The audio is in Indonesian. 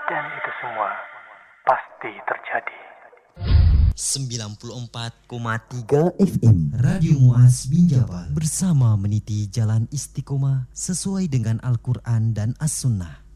Dan itu semua pasti terjadi. 94,3 FM Radio Muaz Binjabal bersama meniti jalan istiqomah sesuai dengan Al-Quran dan As-Sunnah.